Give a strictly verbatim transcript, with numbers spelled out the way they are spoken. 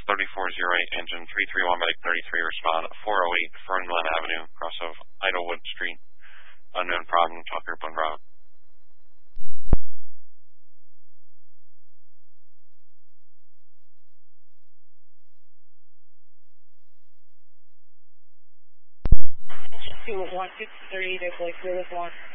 thirty-four oh eight, engine three three one, medic thirty-three, respond four oh eight Fernland Avenue, cross of Idlewood Street, unknown problem, talk group on route. two one six three, to Blake Lewis one.